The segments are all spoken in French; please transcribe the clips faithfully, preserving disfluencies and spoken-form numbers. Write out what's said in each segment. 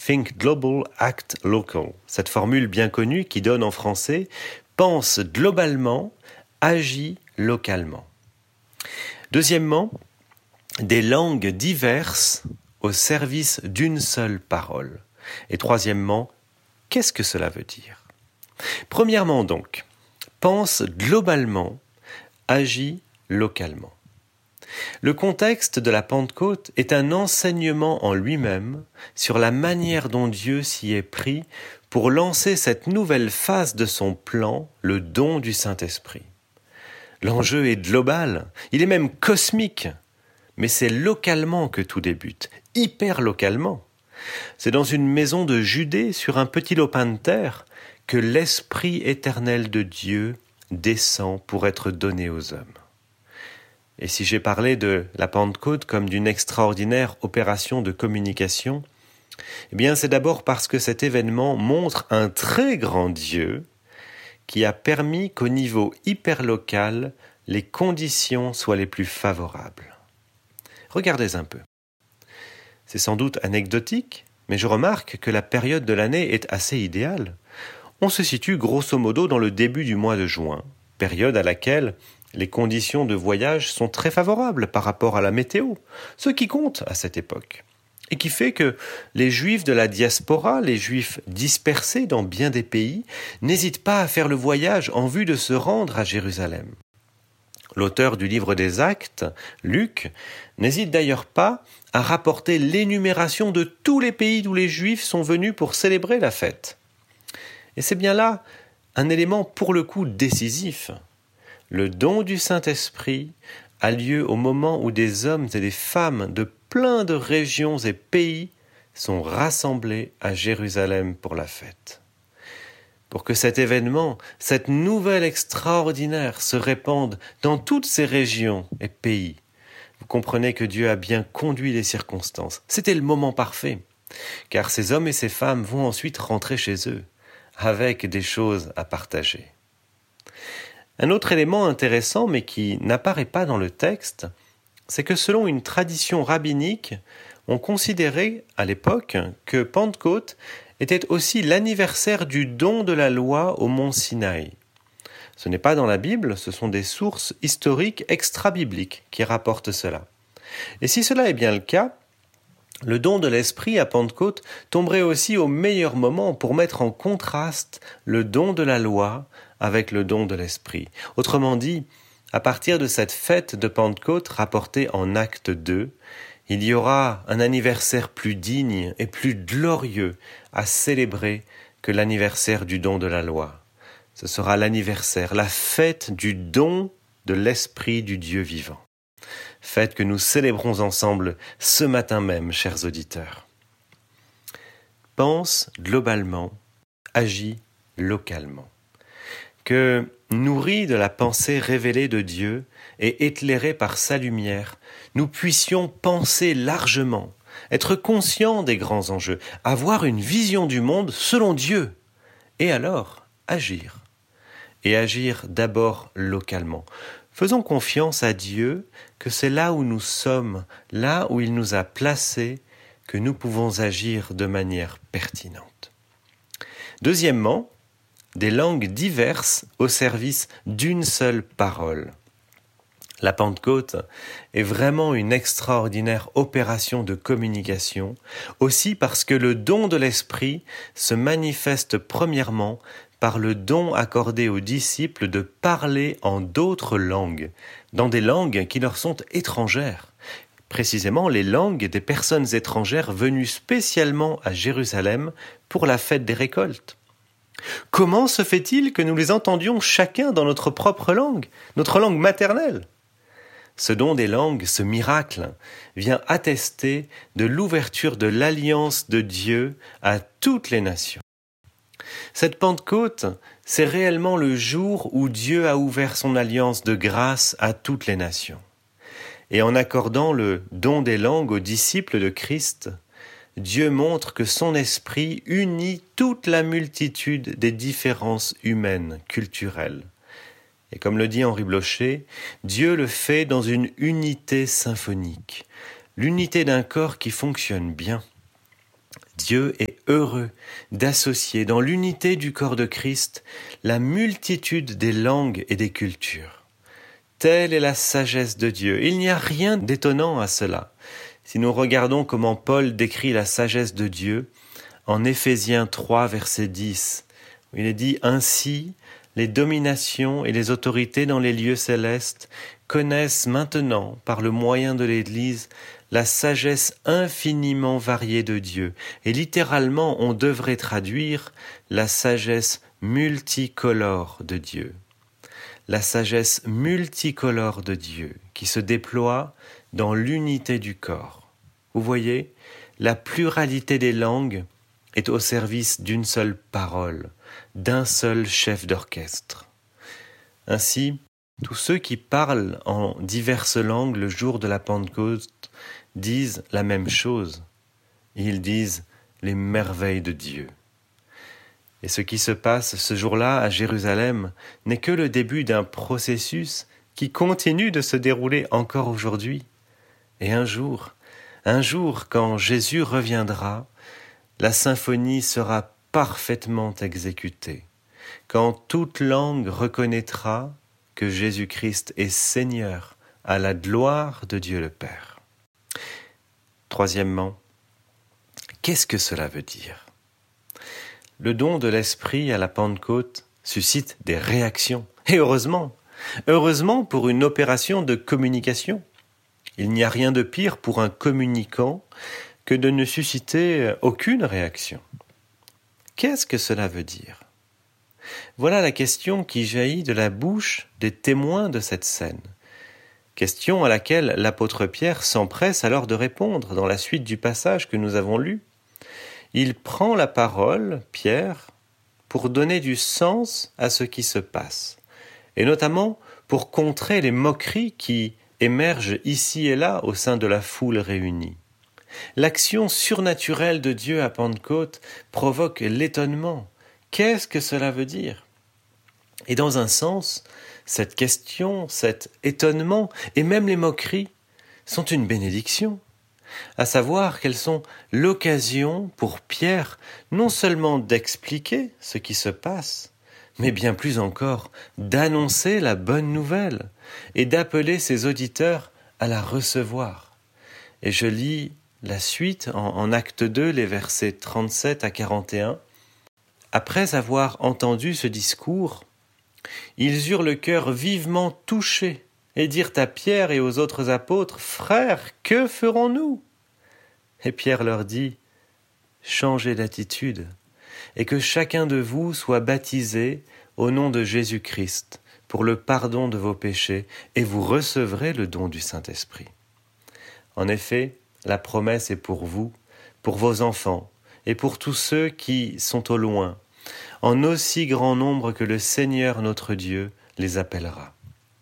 Think global, act local. Cette formule bien connue qui donne en français « pense globalement, agis localement ». Deuxièmement, des langues diverses au service d'une seule parole. Et troisièmement, qu'est-ce que cela veut dire ? Premièrement donc, pense globalement, agis localement. Le contexte de la Pentecôte est un enseignement en lui-même sur la manière dont Dieu s'y est pris pour lancer cette nouvelle phase de son plan, le don du Saint-Esprit. L'enjeu est global, il est même cosmique, mais c'est localement que tout débute, hyper localement. C'est dans une maison de Judée, sur un petit lopin de terre, que l'Esprit éternel de Dieu descend pour être donné aux hommes. Et si j'ai parlé de la Pentecôte comme d'une extraordinaire opération de communication, eh bien c'est d'abord parce que cet événement montre un très grand Dieu qui a permis qu'au niveau hyperlocal, les conditions soient les plus favorables. Regardez un peu. C'est sans doute anecdotique, mais je remarque que la période de l'année est assez idéale. On se situe grosso modo dans le début du mois de juin, période à laquelle les conditions de voyage sont très favorables par rapport à la météo, ce qui compte à cette époque, et qui fait que les Juifs de la diaspora, les Juifs dispersés dans bien des pays, n'hésitent pas à faire le voyage en vue de se rendre à Jérusalem. L'auteur du livre des Actes, Luc, n'hésite d'ailleurs pas à rapporter l'énumération de tous les pays d'où les Juifs sont venus pour célébrer la fête. Et c'est bien là un élément pour le coup décisif. Le don du Saint-Esprit a lieu au moment où des hommes et des femmes de plein de régions et pays sont rassemblés à Jérusalem pour la fête. Pour que cet événement, cette nouvelle extraordinaire se répande dans toutes ces régions et pays, vous comprenez que Dieu a bien conduit les circonstances. C'était le moment parfait, car ces hommes et ces femmes vont ensuite rentrer chez eux, avec des choses à partager. Un autre élément intéressant, mais qui n'apparaît pas dans le texte, c'est que selon une tradition rabbinique, on considérait à l'époque que Pentecôte était aussi l'anniversaire du don de la loi au mont Sinaï. Ce n'est pas dans la Bible, ce sont des sources historiques extra-bibliques qui rapportent cela. Et si cela est bien le cas, le don de l'Esprit à Pentecôte tomberait aussi au meilleur moment pour mettre en contraste le don de la loi avec le don de l'Esprit. Autrement dit, à partir de cette fête de Pentecôte rapportée en Acte deux, il y aura un anniversaire plus digne et plus glorieux à célébrer que l'anniversaire du don de la loi. Ce sera l'anniversaire, la fête du don de l'Esprit du Dieu vivant. Fête que nous célébrons ensemble ce matin même, chers auditeurs. Pense globalement, agis localement. Que, nourris de la pensée révélée de Dieu et éclairés par sa lumière, nous puissions penser largement, être conscients des grands enjeux, avoir une vision du monde selon Dieu, et alors agir. Et agir d'abord localement. Faisons confiance à Dieu que c'est là où nous sommes, là où il nous a placés, que nous pouvons agir de manière pertinente. Deuxièmement, des langues diverses au service d'une seule parole. La Pentecôte est vraiment une extraordinaire opération de communication, aussi parce que le don de l'Esprit se manifeste premièrement par le don accordé aux disciples de parler en d'autres langues, dans des langues qui leur sont étrangères, précisément les langues des personnes étrangères venues spécialement à Jérusalem pour la fête des récoltes. Comment se fait-il que nous les entendions chacun dans notre propre langue, notre langue maternelle ? Ce don des langues, ce miracle, vient attester de l'ouverture de l'alliance de Dieu à toutes les nations. Cette Pentecôte, c'est réellement le jour où Dieu a ouvert son alliance de grâce à toutes les nations. Et en accordant le don des langues aux disciples de Christ, Dieu montre que son esprit unit toute la multitude des différences humaines, culturelles. Et comme le dit Henri Blocher, Dieu le fait dans une unité symphonique, l'unité d'un corps qui fonctionne bien. Dieu est heureux d'associer dans l'unité du corps de Christ la multitude des langues et des cultures. Telle est la sagesse de Dieu. Il n'y a rien d'étonnant à cela. Si nous regardons comment Paul décrit la sagesse de Dieu, en Éphésiens trois, verset dix, où il est dit « Ainsi, les dominations et les autorités dans les lieux célestes connaissent maintenant, par le moyen de l'Église, la sagesse infiniment variée de Dieu. » Et littéralement, on devrait traduire la sagesse multicolore de Dieu. La sagesse multicolore de Dieu qui se déploie dans l'unité du corps. Vous voyez, la pluralité des langues est au service d'une seule parole, d'un seul chef d'orchestre. Ainsi, tous ceux qui parlent en diverses langues le jour de la Pentecôte disent la même chose. Ils disent les merveilles de Dieu. Et ce qui se passe ce jour-là à Jérusalem n'est que le début d'un processus qui continue de se dérouler encore aujourd'hui. Et un jour, un jour, quand Jésus reviendra, la symphonie sera parfaitement exécutée, quand toute langue reconnaîtra que Jésus-Christ est Seigneur à la gloire de Dieu le Père. Troisièmement, qu'est-ce que cela veut dire ? Le don de l'Esprit à la Pentecôte suscite des réactions. Et heureusement, heureusement pour une opération de communication. Il n'y a rien de pire pour un communicant que de ne susciter aucune réaction. Qu'est-ce que cela veut dire ? Voilà la question qui jaillit de la bouche des témoins de cette scène. Question à laquelle l'apôtre Pierre s'empresse alors de répondre dans la suite du passage que nous avons lu. Il prend la parole, Pierre, pour donner du sens à ce qui se passe, et notamment pour contrer les moqueries qui émergent ici et là au sein de la foule réunie. L'action surnaturelle de Dieu à Pentecôte provoque l'étonnement. Qu'est-ce que cela veut dire ? Et dans un sens, cette question, cet étonnement et même les moqueries sont une bénédiction. À savoir qu'elles sont l'occasion pour Pierre non seulement d'expliquer ce qui se passe, mais bien plus encore d'annoncer la bonne nouvelle et d'appeler ses auditeurs à la recevoir. Et je lis la suite en, en acte deux, les versets trente-sept à quarante et un. Après avoir entendu ce discours, ils eurent le cœur vivement touché et dirent à Pierre et aux autres apôtres, « Frères, que ferons-nous » Et Pierre leur dit, « Changez d'attitude, et que chacun de vous soit baptisé au nom de Jésus-Christ pour le pardon de vos péchés, et vous recevrez le don du Saint-Esprit. En effet, la promesse est pour vous, pour vos enfants, et pour tous ceux qui sont au loin, en aussi grand nombre que le Seigneur notre Dieu les appellera. »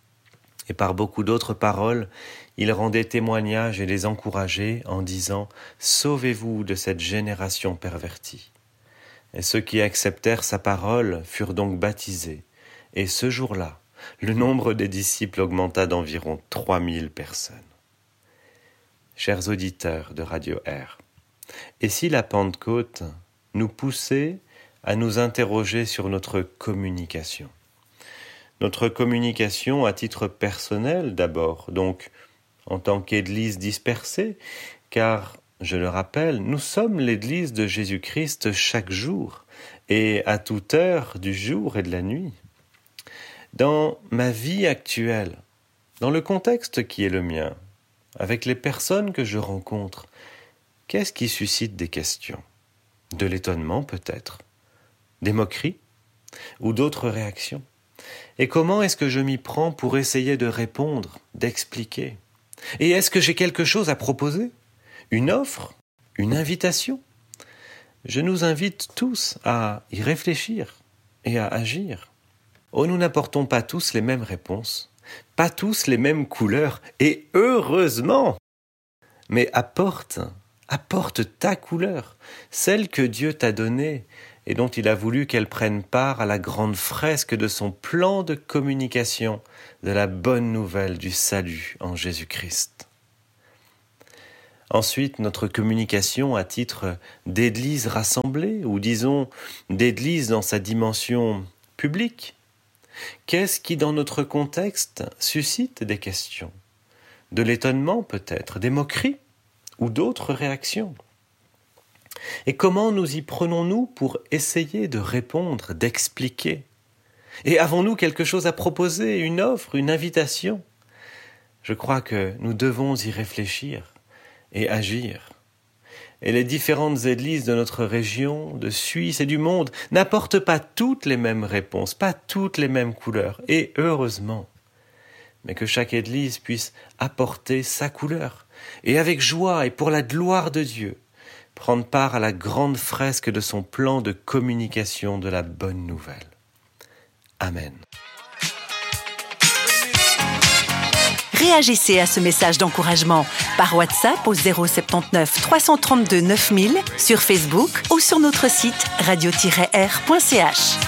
Et par beaucoup d'autres paroles, il rendait témoignage et les encourageait en disant « Sauvez-vous de cette génération pervertie ». Et ceux qui acceptèrent sa parole furent donc baptisés. Et ce jour-là, le nombre des disciples augmenta d'environ trois mille personnes. Chers auditeurs de Radio Air, et si la Pentecôte nous poussait à nous interroger sur notre communication ? Notre communication à titre personnel d'abord, donc en tant qu'Église dispersée, car, je le rappelle, nous sommes l'Église de Jésus-Christ chaque jour et à toute heure du jour et de la nuit. Dans ma vie actuelle, dans le contexte qui est le mien, avec les personnes que je rencontre, qu'est-ce qui suscite des questions ? De l'étonnement peut-être ? Des moqueries ? Ou d'autres réactions ? Et comment est-ce que je m'y prends pour essayer de répondre, d'expliquer ? Et est-ce que j'ai quelque chose à proposer ? Une offre ? Une invitation ? Je nous invite tous à y réfléchir et à agir. Oh, nous n'apportons pas tous les mêmes réponses, pas tous les mêmes couleurs, et heureusement ! Mais apporte, apporte ta couleur, celle que Dieu t'a donnée, et dont il a voulu qu'elle prenne part à la grande fresque de son plan de communication de la bonne nouvelle du salut en Jésus-Christ. Ensuite, notre communication à titre d'église rassemblée, ou disons d'église dans sa dimension publique. Qu'est-ce qui, dans notre contexte, suscite des questions? De l'étonnement peut-être, des moqueries ou d'autres réactions? Et comment nous y prenons-nous pour essayer de répondre, d'expliquer? Et avons-nous quelque chose à proposer, une offre, une invitation? Je crois que nous devons y réfléchir et agir. Et les différentes églises de notre région, de Suisse et du monde, n'apportent pas toutes les mêmes réponses, pas toutes les mêmes couleurs, et heureusement. Mais que chaque église puisse apporter sa couleur, et avec joie et pour la gloire de Dieu, prendre part à la grande fresque de son plan de communication de la bonne nouvelle. Amen. Réagissez à ce message d'encouragement par WhatsApp au zéro soixante-neuf trois cent trente-deux neuf mille, sur Facebook ou sur notre site radio tiret r point c h.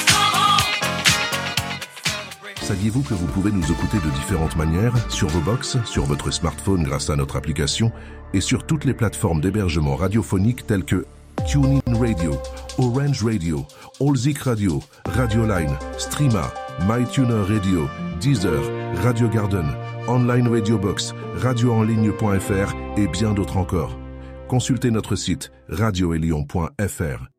Saviez-vous que vous pouvez nous écouter de différentes manières, sur vos box, sur votre smartphone grâce à notre application et sur toutes les plateformes d'hébergement radiophonique telles que TuneIn Radio, Orange Radio, Allzik Radio, Radioline, Streama, MyTuner Radio, Deezer, Radio Garden, Online Radio Box, radio en ligne point f r et bien d'autres encore. Consultez notre site radio et lyon point f r.